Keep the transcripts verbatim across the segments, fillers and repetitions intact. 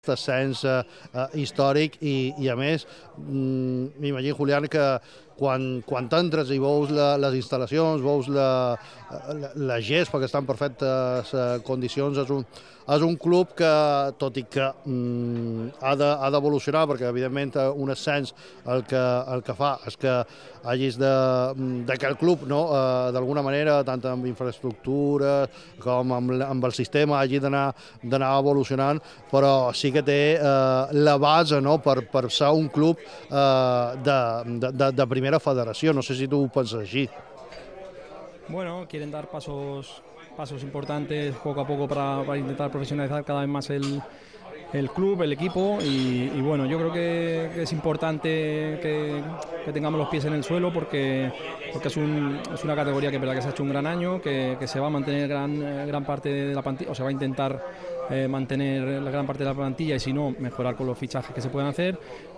ascens eh, eh, històric i, i a més mm, m'imagino, Julián, que quan, quan t'entres i veus la, les instal·lacions, veus la, la, la gespa que està en perfectes eh, condicions, és un, és un club que, tot i que mm, ha de- ha d'evolucionar, perquè evidentment un ascens el que, el que fa és que hagis de, de que el club, no, eh, d'alguna manera, tant amb infraestructures com amb, l- amb el sistema, hagi d'anar d'anar evolucionant, però sí que té eh, la base, no, per, per ser un club eh, de, de, de, de primera federació. No sé si tu ho penses així. Bueno, quieren dar pasos, pasos importantes poco a poco para, para intentar profesionalizar cada vez más el, el club, el equipo y, y bueno, yo creo que, que es importante que, que tengamos los pies en el suelo porque, porque es, un, es una categoría que es verdad que se ha hecho un gran año, que, que se va a mantener gran, eh, gran parte de la plantilla, o se va a intentar eh, mantener la gran parte de la plantilla y si no, mejorar con los fichajes que se puedan hacer,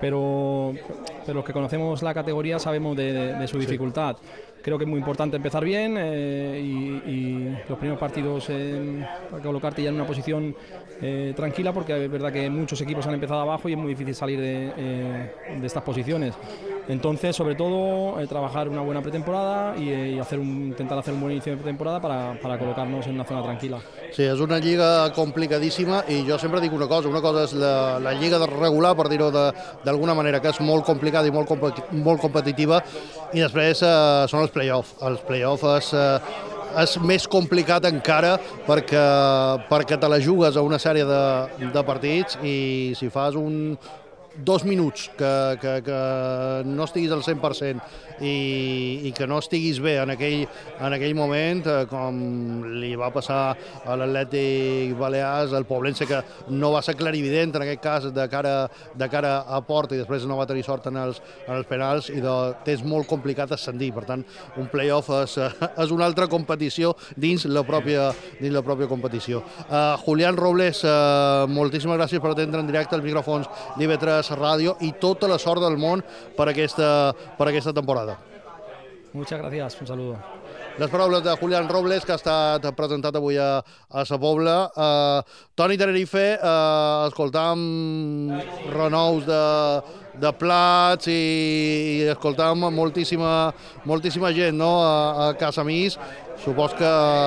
pero, pero los que conocemos la categoría sabemos de, de, de su dificultad. Creo que es muy importante empezar bien eh, y, y los primeros partidos eh, para colocarte ya en una posición eh, tranquila porque es verdad que muchos equipos han empezado abajo y es muy difícil salir de, eh, de estas posiciones. Entonces, sobre todo, eh, trabajar una buena pretemporada y, eh, y hacer un, intentar hacer un buen inicio de pretemporada para, para colocarnos en una zona tranquila. Sí, és una lliga complicadíssima i jo sempre dic una cosa, una cosa és la, la lliga de regular, per dir-ho de- d'alguna manera, que és molt complicada i molt, competi molt competitiva, i després eh, són els play-off. Els play-off és, eh, és més complicat encara perquè, perquè te la jugues a una sèrie de, de partits i si fas un dos minuts que, que, que no estiguis al cent per cent i, i que no estiguis bé en aquell, en aquell moment, eh, com li va passar a l'Atlètic Balears, el Poblense, que no va ser clarivident en aquest cas de cara, de cara a porta i després no va tenir sort en els, en els penals i de, és molt complicat ascendir. Per tant, un play-off és, és una altra competició dins la pròpia, dins la pròpia competició. Uh, Julián Robles, uh, moltíssimes gràcies per atendre en directe als micròfons d'I V tres Ràdio i tota la sort del món per aquesta, per aquesta temporada. Muchas gracias, un saludo. Les paraules de Julián Robles, que ha estat presentat avui a, a Sa Pobla. Uh, Toni Tenerife, uh, escoltam renous de, de plats i, i escoltam moltíssima, moltíssima gent, no?, a, a Casamís. Supos que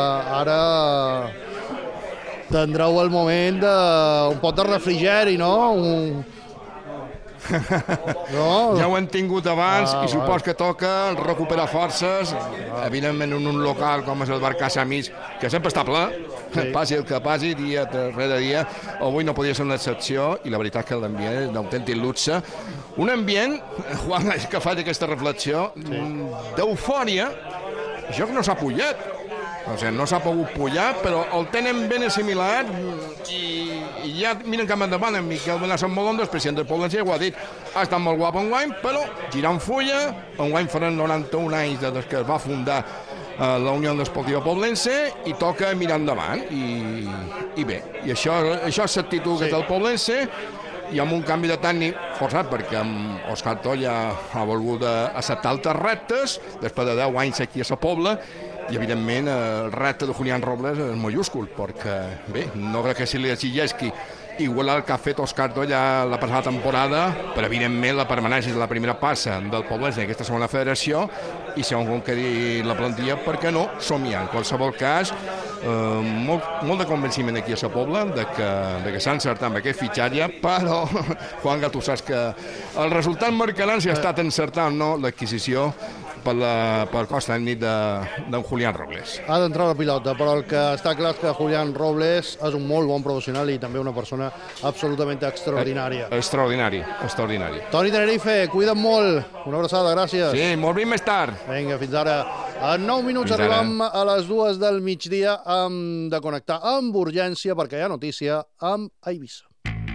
ara tindreu el moment de un pot de refrigeri, no? Un... No? Ja ho hem tingut abans Ah, i supos que toca recuperar forces, evidentment en un local com és el Bar Casamís, que sempre està ple, sí. Passi el que passi, dia rere dia. Avui no podia ser una excepció i la veritat que l'ambient és d'autèntic luxe. Un ambient, Juan, és que faig aquesta reflexió, sí. d'eufòria, això que no s'ha pujat. O sigui, no s'ha pogut pujar, però el tenen ben assimilat i, i ja miren cap endavant. En Miquel Benasson Molondos, president del Poblense, ho ha dit, ha estat molt guapo enguany, però girant fulla, enguany faran noranta-un anys des que es va fundar eh, la Unió Esportiva Poblense i toca mirar endavant i, i bé, i això, això és l'actitud sí. que té el Poblense i amb un canvi de tècnic forçat perquè Òscar Tolla ha volgut acceptar altres reptes després de deu anys aquí a Sa Pobla i evidentment el repte de Julián Robles és majúscul perquè bé, no crec que se li exigeixi igualar el que ha fet Òscar Tolla la passada temporada, però evidentment la permanència de la primera passa del Poblense en aquesta segona federació i segons com quedi la plantilla, per què no somiar. En qualsevol cas, eh, molt, molt de convenciment aquí a Sa Pobla de que, de que s'ha encertat amb aquest fitxatge, però Juanga, tu saps que el resultat marcarà si ha estat encertat o no l'adquisició per la, pel cos tècnic d'en Julián Robles. Ha d'entrar la pilota, però el que està clar és que Julián Robles és un molt bon professional i també una persona absolutament extraordinària. Eh, extraordinari, extraordinari. Toni Tenerife, cuida't molt. Una abraçada, gràcies. Sí, molt bé més tard. Vinga, fins ara. En nou minuts Fins arribem a les dues del migdia. Hem de connectar amb urgència perquè hi ha notícia amb Eivissa.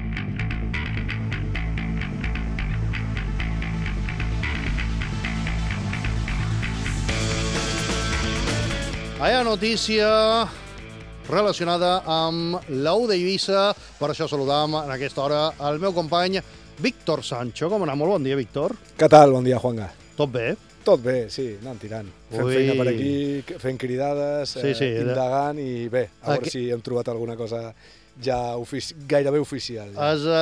Hi ha notícia relacionada amb l'U d'Eivissa. Per això saludam en aquesta hora el meu company Víctor Sancho. Com anar? Molt bon dia, Víctor. Què tal? Bon dia, Juanga. Tot bé? Tot bé, sí, anant tirant. Fent Ui. feina per aquí, fent cridades, Sí, sí, eh, indagant i bé, a Aqu- veure si hem trobat alguna cosa ja ofici gairebé oficial. Ja. És